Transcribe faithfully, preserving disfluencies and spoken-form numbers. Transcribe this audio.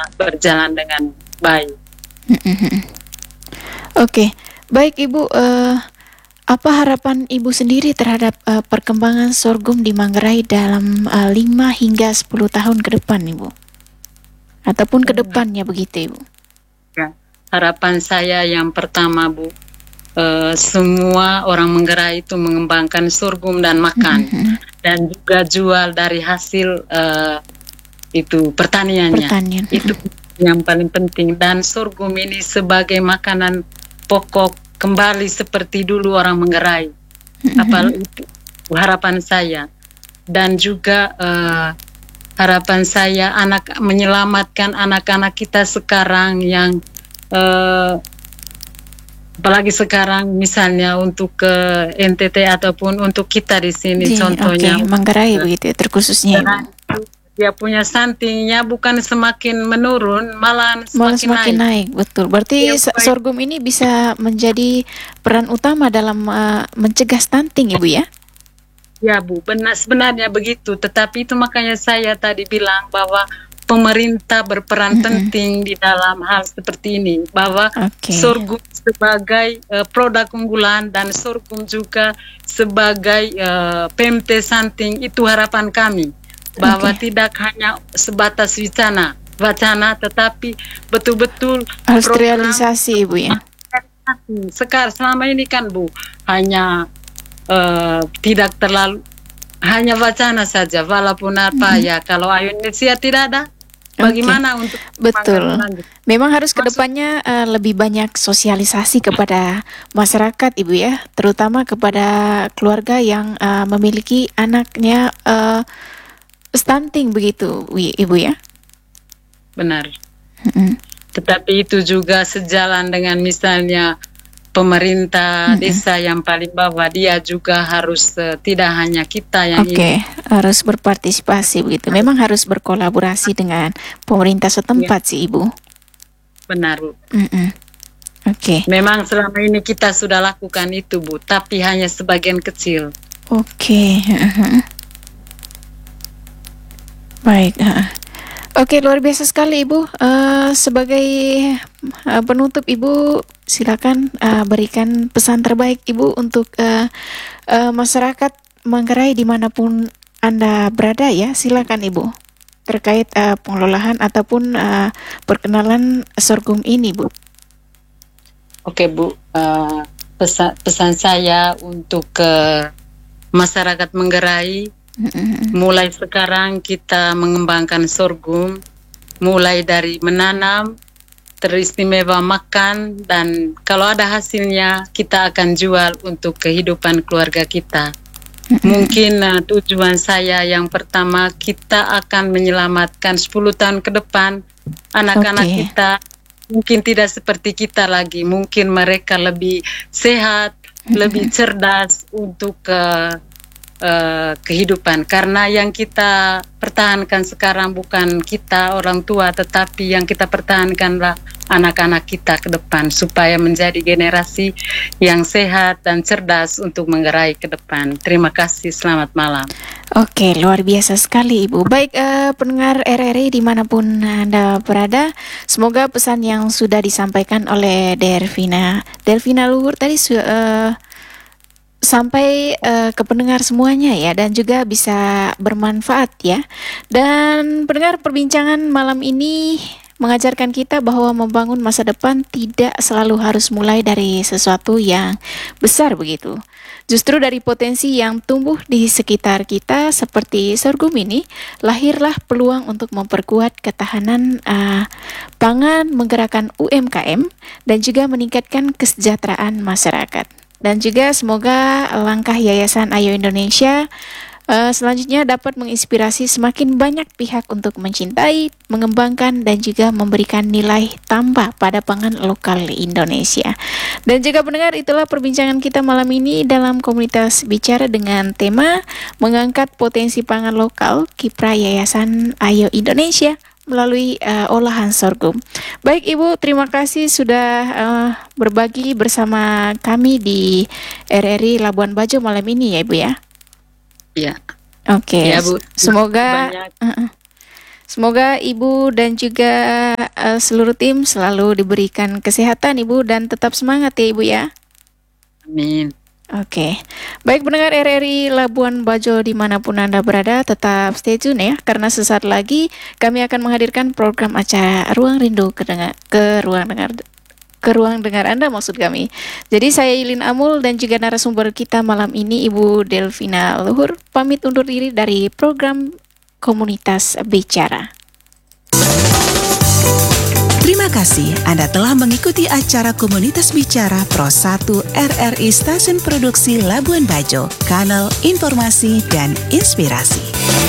berjalan dengan baik. Oke, baik Ibu. Uh, apa harapan Ibu sendiri terhadap uh, perkembangan sorghum di Manggarai dalam uh, lima hingga sepuluh tahun ke depan, Ibu? Ataupun ke depannya begitu, Ibu? Ya, harapan saya yang pertama, Bu, uh, semua orang Manggarai itu mengembangkan sorghum dan makan, mm-hmm. dan juga jual dari hasil uh, itu pertaniannya. Pertanian. Itu yang paling penting. Dan sorghum ini sebagai makanan pokok kembali seperti dulu orang Manggarai. Mm-hmm. Apalagi itu harapan saya. Dan juga uh, harapan saya anak menyelamatkan anak-anak kita sekarang yang uh, apalagi sekarang misalnya untuk ke N T T ataupun untuk kita di sini. Di, contohnya. Okay. Manggarai begitu ya, terkhususnya Ibu. Dia punya stuntingnya bukan semakin menurun, malah semakin, malah semakin naik. naik. Betul. Berarti ya, sorghum ini bisa menjadi peran utama dalam uh, mencegah stunting, Ibu ya? Ya, Bu, benar sebenarnya begitu. Tetapi itu makanya saya tadi bilang bahwa pemerintah berperan mm-hmm. penting di dalam hal seperti ini, bahwa okay. sorghum sebagai uh, produk unggulan dan sorghum juga sebagai uh, P M T stunting, itu harapan kami. Bahwa okay. tidak hanya sebatas wacana, wacana, tetapi betul-betul harus realisasi, Ibu ya. Sekarang selama ini kan, Bu, hanya uh, tidak terlalu hanya wacana saja, walaupun apa mm-hmm. ya. Kalau Indonesia tidak ada, bagaimana okay. untuk betul. Memang harus kedepannya uh, lebih banyak sosialisasi kepada masyarakat, Ibu ya, terutama kepada keluarga yang uh, memiliki anaknya Uh, stunting begitu, Ibu ya? Benar. Mm-hmm. Tetapi itu juga sejalan dengan misalnya pemerintah mm-hmm. desa yang paling bawah, dia juga harus uh, tidak hanya kita yang Oke, okay. harus berpartisipasi begitu. Memang harus berkolaborasi dengan pemerintah setempat ya. Sih, Ibu. Benar, Bu. Mm-hmm. Oke. Okay. Memang selama ini kita sudah lakukan itu, Bu, tapi hanya sebagian kecil. Oke. Okay. Uh-huh. Baik, uh. Oke, luar biasa sekali Ibu. Uh, sebagai uh, penutup Ibu, silakan uh, berikan pesan terbaik Ibu untuk uh, uh, masyarakat Manggarai dimanapun Anda berada ya. Silakan Ibu terkait uh, pengelolaan ataupun uh, perkenalan sorghum ini, Bu. Oke, Bu. Uh, pesan pesan saya untuk ke uh, masyarakat Manggarai. Mm-hmm. Mulai sekarang kita mengembangkan sorghum, mulai dari menanam, teristimewa makan, dan kalau ada hasilnya kita akan jual untuk kehidupan keluarga kita. Mm-hmm. Mungkin uh, tujuan saya yang pertama, kita akan menyelamatkan sepuluh tahun ke depan anak-anak okay. kita. Mungkin tidak seperti kita lagi, mungkin mereka lebih sehat, mm-hmm. lebih cerdas untuk uh, Uh, kehidupan, karena yang kita pertahankan sekarang bukan kita orang tua, tetapi yang kita pertahankanlah anak-anak kita ke depan supaya menjadi generasi yang sehat dan cerdas untuk menggerai ke depan. Terima kasih, selamat malam. Oke, luar biasa sekali Ibu. Baik, uh, pendengar R R I dimanapun Anda berada, semoga pesan yang sudah disampaikan oleh Delvina Delvina Luhur tadi uh, sampai uh, ke pendengar semuanya ya, dan juga bisa bermanfaat ya. Dan pendengar, perbincangan malam ini mengajarkan kita bahwa membangun masa depan tidak selalu harus mulai dari sesuatu yang besar begitu. Justru dari potensi yang tumbuh di sekitar kita seperti sorghum ini, lahirlah peluang untuk memperkuat ketahanan uh, pangan, menggerakkan U M K M, dan juga meningkatkan kesejahteraan masyarakat. Dan juga semoga langkah Yayasan Ayo Indonesia uh, selanjutnya dapat menginspirasi semakin banyak pihak untuk mencintai, mengembangkan, dan juga memberikan nilai tambah pada pangan lokal Indonesia. Dan juga pendengar, itulah perbincangan kita malam ini dalam komunitas bicara dengan tema mengangkat potensi pangan lokal, kiprah Yayasan Ayo Indonesia melalui uh, olahan sorghum. Baik Ibu, terima kasih sudah uh, berbagi bersama kami di R R I Labuan Bajo malam ini ya Ibu ya. Iya. Oke. Okay. Ya, Bu. Semoga uh, Semoga Ibu dan juga uh, seluruh tim selalu diberikan kesehatan Ibu dan tetap semangat ya Ibu ya. Amin. Oke, baik pendengar R R I Labuan Bajo dimanapun Anda berada, tetap stay tune ya, karena sesaat lagi kami akan menghadirkan program acara Ruang Rindu ke, dengar, ke ruang dengar ke ruang dengar Anda maksud kami. Jadi saya Ilin Amul dan juga narasumber kita malam ini Ibu Delvina Luhur pamit undur diri dari program Komunitas Bicara. Terima kasih Anda telah mengikuti acara Komunitas Bicara Pro satu R R I Stasiun Produksi Labuan Bajo, kanal informasi dan inspirasi.